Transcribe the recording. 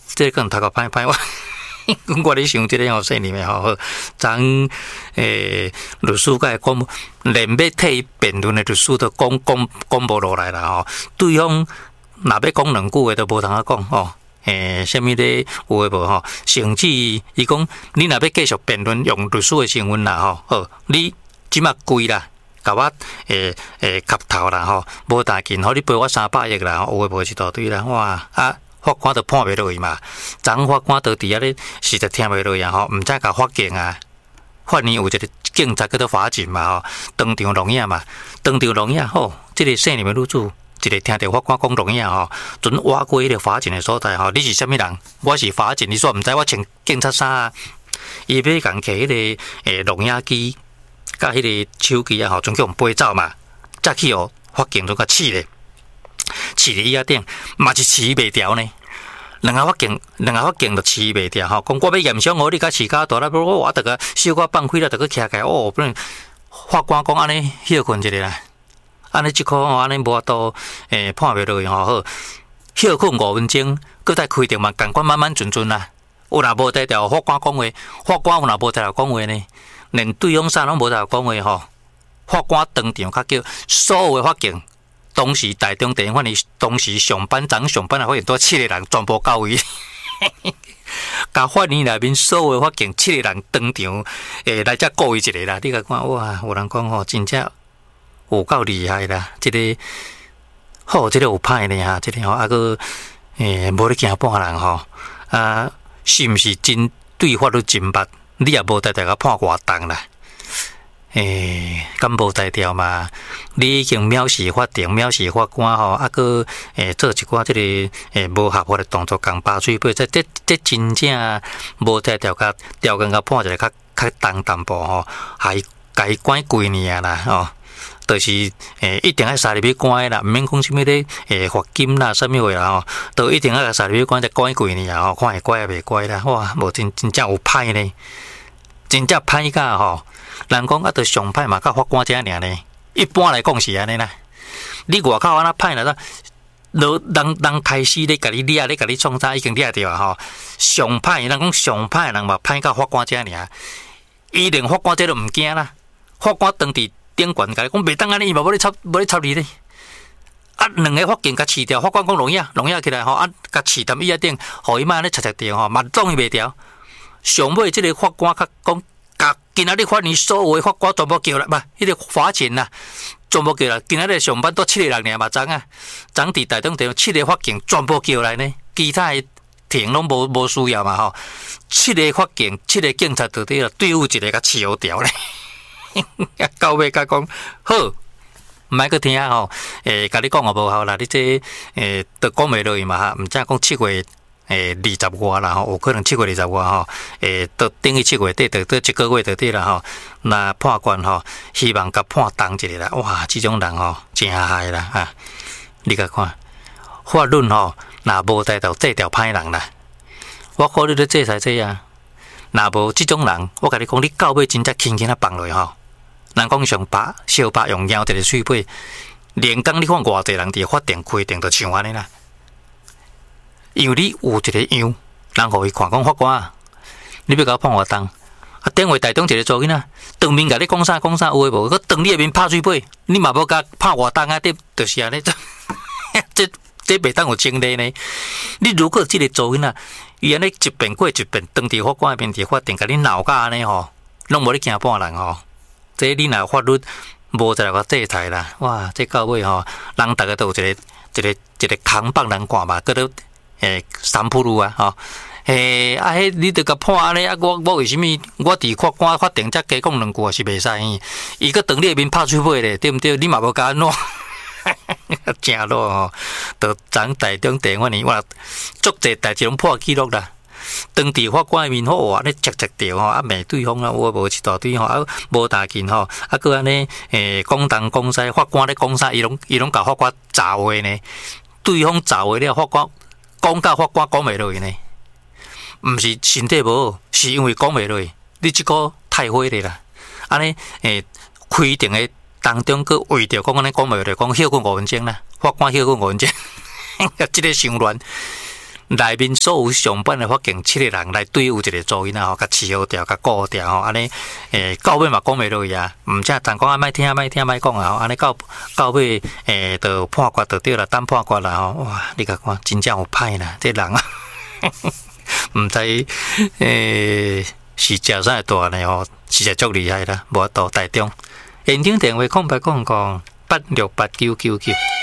这可能读个歹我。我咧想，这个吼，说里面吼，咱律师甲讲，连要替辩论的律师都讲无落来啦吼。对方若要讲两句话都无通啊讲吼。什么咧有诶无吼？甚至伊讲，你若要继续辩论，用律师的身份啦吼，好，你即马贵啦，甲我磕头啦吼，无大紧吼，你赔我300亿啦，有诶无一大堆啦，哇啊！法官都判袂落去嘛，昨法官都伫遐咧，实在听袂落去啊吼，毋知甲法警啊，法院有一个警察叫做法警嘛吼，当场录影嘛，当场录影吼，即个省里面女主一个听到法官讲录影吼，准挖过迄个法警的所在吼，你是啥物人？我是法警，你说毋知我穿警察衫啊？伊要共摕迄个录影机，甲迄个手机啊吼，准叫人飞走嘛，再去哦，法警都甲试咧。饲伫伊遐顶，嘛是饲袂调呢。两个法警就饲袂调吼。讲我要验伤我，你甲饲较大啦，我得个小可放开了，得个徛起来哦。不然法官讲安尼休困一下啦，安尼即颗吼，安尼无法度判袂落去吼。好，休困5分钟，搁再开庭嘛，共款慢慢顺顺啦。有若无得调法官讲话，法官有若无得调讲话呢，连对方啥拢无得调讲话吼。法官当场甲叫所有的法警。当时台中地方法院当时上班啊，法院多7个人全部到位，甲法院内面所有法警7个人当场来遮告伊一个啦。你甲看哇，有人讲吼，真正有够厉害啦！这个好，这个有歹呢哈，这个吼啊个无咧惊半人吼啊，是毋是真对法律真捌？你也无得甲判偌重啦。敢无代调嘛？你已经藐视法庭、藐视法官吼，啊个做一寡即个无合法的动作，共扒水杯，这真正无代调，甲调工甲判一个较重淡薄吼，还该关几年啦吼，就是一定要杀入去关啦，毋免讲什么咧罚金啦、什么话啦吼，都一定要杀入去关，再关几年吼，看会乖也袂乖啦，哇，无真正有歹呢，真正歹甲吼。人讲啊，着上歹嘛，甲法官遮尔呢。一般来讲是安尼啦。你外口安那歹啦，人开始咧，甲你掠咧，甲你创啥已经掠着啊吼。上歹，人讲上歹人嘛，歹甲法官遮尔。伊连法官这都毋惊啦。法官当伫顶悬甲你讲，袂当安尼，伊嘛无咧插你咧。啊，两个法警甲饲掉，法官讲聋哑起来吼，啊，甲饲踮伊遐顶，互伊莫安尼插着吼，嘛总伊袂调。上尾即个法官较讲。甲今仔日法院所有的法官全部叫来，迄个法警啦，全部叫来。今仔日上班都7个人尔嘛，昨伫台中地7个法警全部叫来呢，其他的庭拢无需要嘛吼。7个法警，7个警察到底了，对付一个甲饲好掉咧。到尾甲讲好，毋爱去听吼，甲你讲也无效啦，你这都讲袂落去嘛哈，毋知讲7月。20外啦吼，有可能7月20外吼，到等于7月底，到1个月就底啦吼。那判官吼，希望甲判重一个啦。哇，这种人吼真害啦啊！你甲看，法律吼，若无带到制调歹人啦。我考虑咧制裁这样，若无这种人，我甲你讲，你到尾真正轻轻啊放落吼。人讲上白小白用猫一个水杯，连讲你看偌济人伫法庭开庭，就像安尼啦。因为你有一个样，人互伊看讲法官啊，你要甲我判偌重？啊，顶位台中一个做囡仔，当面甲你讲啥有诶无？佮当你下面拍水杯，你嘛无甲判偌重啊？就是安尼，这袂当有情理呢。你如果即个做囡仔，伊安尼一遍过一遍，当伫法官面伫法庭甲你闹甲安尼吼，拢无咧惊半人吼。这你若法律无在个制裁啦，哇！这到尾吼，人逐个都有一个扛棒人看嘛，佮都。三浦路啊，吼，迄你得甲判安尼啊，我为什么我伫法庭才加讲两句是袂使？伊个当你面拍水杯咧，对毋对？你嘛无甲安怎？正咯吼，就昨台中地方呢，我足济代志拢破纪录啦。当地法官面吼，安尼切着吼，啊骂对方啊，我无一大堆吼，啊无大劲吼，啊个安尼讲东讲西，法官咧讲啥，伊拢甲法官查话呢。对方查话了，法官。讲到法官讲袂落去呢，毋是身体无好，是因为讲袂落去。你即个太火咧啦！安尼开庭的当中，佮为着讲安尼讲袂落去，讲休困5分钟啦，法官休困5分钟，即个伤乱。 内面所有上班的法警7个人来对有一个组囡仔吼，甲伺候掉，甲顾掉吼，安尼到尾嘛讲袂落去啊，毋则但讲啊，莫听莫讲啊，安尼到尾就判决就对啦，等判决啦吼，哇，你甲看真正有歹啦，这人啊，毋知是食啥大呢吼，实在足厉害啦，无法度台中，现场电话0800868999。